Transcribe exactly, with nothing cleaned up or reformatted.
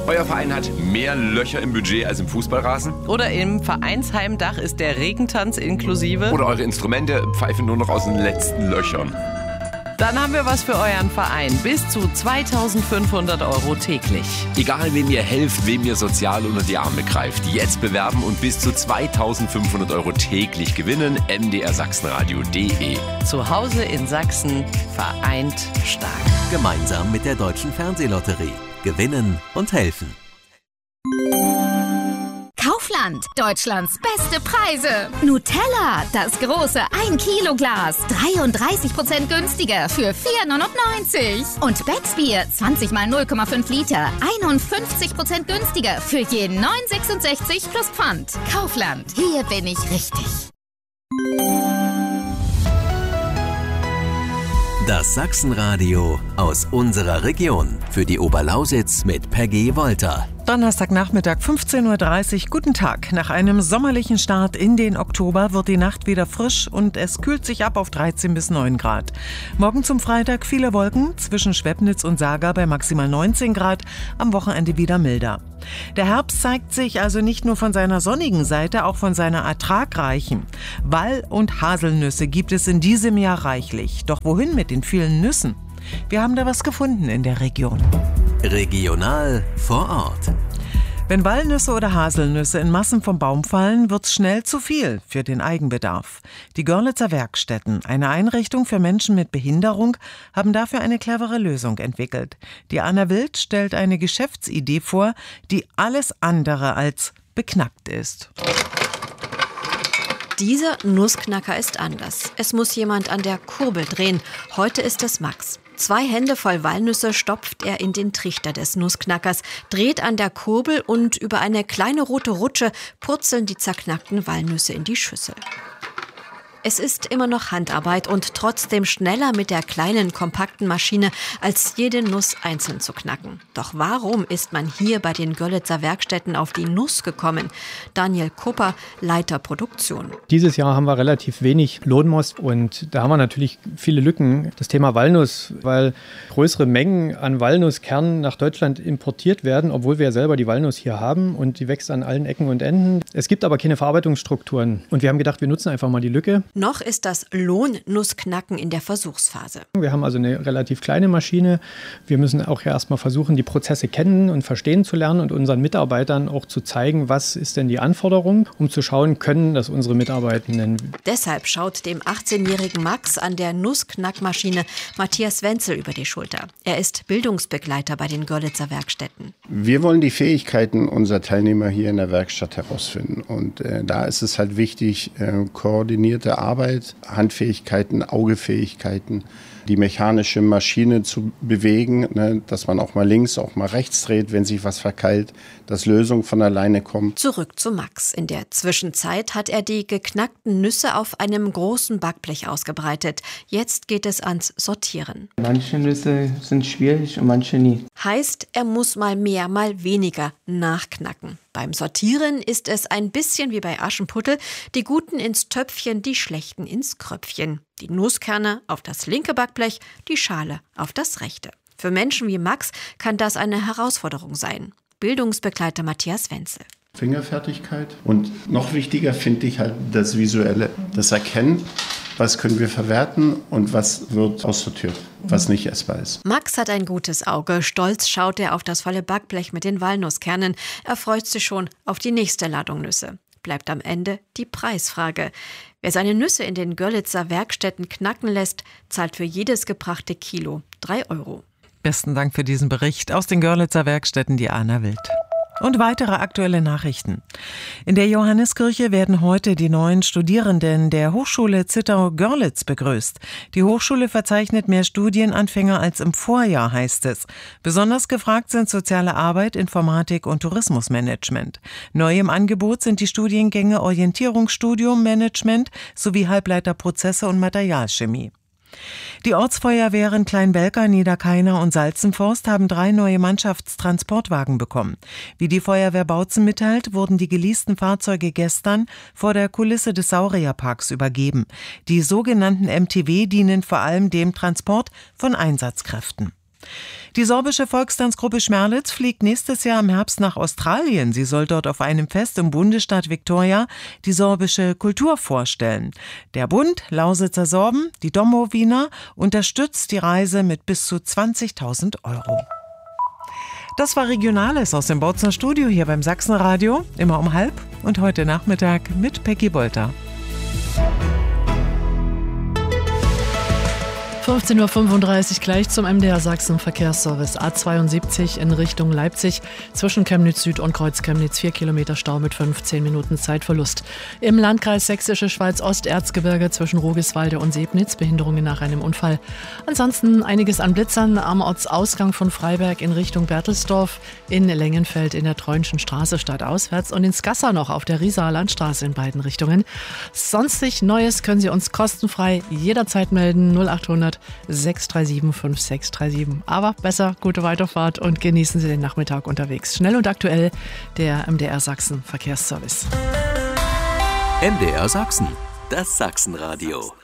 Euer Verein hat mehr Löcher im Budget als im Fußballrasen? Oder im Vereinsheimdach ist der Regentanz inklusive? Oder eure Instrumente pfeifen nur noch aus den letzten Löchern? Dann haben wir was für euren Verein. Bis zu zweitausendfünfhundert Euro täglich. Egal, wem ihr helft, wem ihr sozial unter die Arme greift. Jetzt bewerben und bis zu zweitausendfünfhundert Euro täglich gewinnen. m d r sachsenradio punkt d e. Zu Hause in Sachsen, vereint stark. Gemeinsam mit der Deutschen Fernsehlotterie. Gewinnen und helfen. Kaufland, Deutschlands beste Preise. Nutella, das große ein Kilo Glas, dreiunddreißig Prozent günstiger für vier neunundneunzig. Und Becksbier, zwanzig mal null Komma fünf Liter, einundfünfzig Prozent günstiger für je neun sechsundsechzig plus Pfand. Kaufland, hier bin ich richtig. Das Sachsenradio aus unserer Region. Für die Oberlausitz mit Peggy Wolter. Donnerstagnachmittag fünfzehn Uhr dreißig. Guten Tag. Nach einem sommerlichen Start in den Oktober wird die Nacht wieder frisch und es kühlt sich ab auf dreizehn bis neun Grad. Morgen zum Freitag viele Wolken, zwischen Schwebnitz und Saga bei maximal neunzehn Grad, am Wochenende wieder milder. Der Herbst zeigt sich also nicht nur von seiner sonnigen Seite, auch von seiner ertragreichen. Wall- und Haselnüsse gibt es in diesem Jahr reichlich. Doch wohin mit den vielen Nüssen? Wir haben da was gefunden in der Region. Regional vor Ort. Wenn Walnüsse oder Haselnüsse in Massen vom Baum fallen, wird's schnell zu viel für den Eigenbedarf. Die Görlitzer Werkstätten, eine Einrichtung für Menschen mit Behinderung, haben dafür eine clevere Lösung entwickelt. Die Anna Wild stellt eine Geschäftsidee vor, die alles andere als beknackt ist. Dieser Nussknacker ist anders. Es muss jemand an der Kurbel drehen. Heute ist es Max. Zwei Hände voll Walnüsse stopft er in den Trichter des Nussknackers, dreht an der Kurbel und über eine kleine rote Rutsche purzeln die zerknackten Walnüsse in die Schüssel. Es ist immer noch Handarbeit und trotzdem schneller mit der kleinen, kompakten Maschine, als jede Nuss einzeln zu knacken. Doch warum ist man hier bei den Görlitzer Werkstätten auf die Nuss gekommen? Daniel Kupper, Leiter Produktion. Dieses Jahr haben wir relativ wenig Lohnmost und da haben wir natürlich viele Lücken. Das Thema Walnuss, weil größere Mengen an Walnusskernen nach Deutschland importiert werden, obwohl wir ja selber die Walnuss hier haben und die wächst an allen Ecken und Enden. Es gibt aber keine Verarbeitungsstrukturen und wir haben gedacht, wir nutzen einfach mal die Lücke. Noch ist das Lohnnussknacken in der Versuchsphase. Wir haben also eine relativ kleine Maschine. Wir müssen auch ja erstmal versuchen, die Prozesse kennen und verstehen zu lernen und unseren Mitarbeitern auch zu zeigen, was ist denn die Anforderung, um zu schauen, können das unsere Mitarbeitenden. Deshalb schaut dem achtzehnjährigen Max an der Nussknackmaschine Matthias Wenzel über die Schulter. Er ist Bildungsbegleiter bei den Görlitzer Werkstätten. Wir wollen die Fähigkeiten unserer Teilnehmer hier in der Werkstatt herausfinden. Und äh, da ist es halt wichtig, äh, koordinierte Arbeit, Handfähigkeiten, Augefähigkeiten, die mechanische Maschine zu bewegen, ne, dass man auch mal links, auch mal rechts dreht, wenn sich was verkeilt, dass Lösungen von alleine kommen. Zurück zu Max. In der Zwischenzeit hat er die geknackten Nüsse auf einem großen Backblech ausgebreitet. Jetzt geht es ans Sortieren. Manche Nüsse sind schwierig und manche nie. Heißt, er muss mal mehr, mal weniger nachknacken. Beim Sortieren ist es ein bisschen wie bei Aschenputtel, die Guten ins Töpfchen, die Schlechten ins Kröpfchen. Die Nusskerne auf das linke Backblech, die Schale auf das rechte. Für Menschen wie Max kann das eine Herausforderung sein. Bildungsbegleiter Matthias Wenzel. Fingerfertigkeit und noch wichtiger finde ich halt das Visuelle, das Erkennen, was können wir verwerten und was wird aussortiert, was nicht essbar ist. Max hat ein gutes Auge. Stolz schaut er auf das volle Backblech mit den Walnusskernen. Er freut sich schon auf die nächste Ladung Nüsse. Bleibt am Ende die Preisfrage. Wer seine Nüsse in den Görlitzer Werkstätten knacken lässt, zahlt für jedes gebrachte Kilo drei Euro. Besten Dank für diesen Bericht aus den Görlitzer Werkstätten, die Anna Wild. Und weitere aktuelle Nachrichten. In der Johanneskirche werden heute die neuen Studierenden der Hochschule Zittau-Görlitz begrüßt. Die Hochschule verzeichnet mehr Studienanfänger als im Vorjahr, heißt es. Besonders gefragt sind soziale Arbeit, Informatik und Tourismusmanagement. Neu im Angebot sind die Studiengänge Orientierungsstudium, Management sowie Halbleiterprozesse und Materialchemie. Die Ortsfeuerwehren Kleinwelker, Niederkainer und Salzenforst haben drei neue Mannschaftstransportwagen bekommen. Wie die Feuerwehr Bautzen mitteilt, wurden die geleasten Fahrzeuge gestern vor der Kulisse des Saurierparks übergeben. Die sogenannten M T W dienen vor allem dem Transport von Einsatzkräften. Die sorbische Volkstanzgruppe Schmerlitz fliegt nächstes Jahr im Herbst nach Australien. Sie soll dort auf einem Fest im Bundesstaat Victoria die sorbische Kultur vorstellen. Der Bund Lausitzer Sorben, die Domowiner, unterstützt die Reise mit bis zu zwanzigtausend Euro. Das war Regionales aus dem Bautzner Studio hier beim Sachsenradio, immer um halb und heute Nachmittag mit Peggy Wolter. fünfzehn Uhr fünfunddreißig gleich zum M D R Sachsen Verkehrsservice. A zweiundsiebzig in Richtung Leipzig zwischen Chemnitz Süd und Kreuz Chemnitz. Vier Kilometer Stau mit fünfzehn Minuten Zeitverlust. Im Landkreis Sächsische Schweiz Osterzgebirge zwischen Rogiswalde und Sebnitz. Behinderungen nach einem Unfall. Ansonsten einiges an Blitzern am Ortsausgang von Freiberg in Richtung Bertelsdorf. In Lengenfeld in der Treunschen Straße stadtauswärts und in Skassa noch auf der Riesaer Landstraße in beiden Richtungen. Sonstig Neues können Sie uns kostenfrei jederzeit melden. null achthundert sechs drei sieben fünf sechs drei sieben. Aber besser, gute Weiterfahrt und genießen Sie den Nachmittag unterwegs. Schnell und aktuell der M D R Sachsen Verkehrsservice. M D R Sachsen, das Sachsenradio.